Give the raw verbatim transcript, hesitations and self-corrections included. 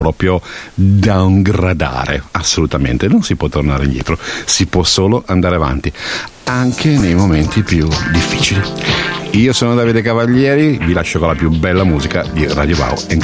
proprio downgradare, assolutamente, non si può tornare indietro, si può solo andare avanti, anche nei momenti più difficili. Io sono Davide Cavalieri, vi lascio con la più bella musica di Radio Wow.